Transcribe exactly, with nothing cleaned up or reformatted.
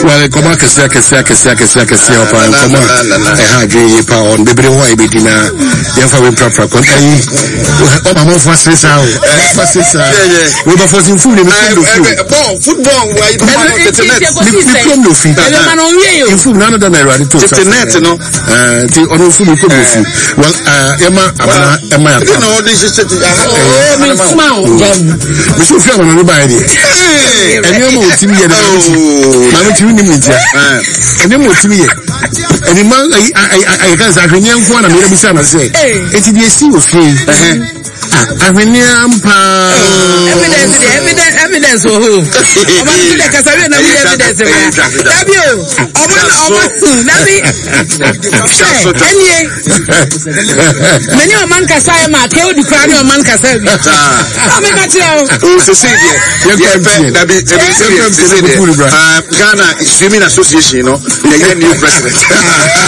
Well, come on, Cassia, Cassia, Cassia, Cassia, Cassia, come on. I had a pound, the Bri White Bedina, Yafa proper country. Oh, my mom was this out. We were forcing food in the football. Why you don't want the net? You food none of them are ready to the net, no? The other food you could see. Well, Emma, Emma, I don't know this is we should feel on everybody. And you know, to me, I'm to me, and you know, to me, and the man I guess I can hear one of the Bissana say, it's the sea of free. I mean, evidence, evidence, evidence for who? I'm going to take a seven of evidence. Have you? Many of Mancasai, my tail, the crown of Mancasai. How many who's a city? Ghana Swimming Association, you know, the new president.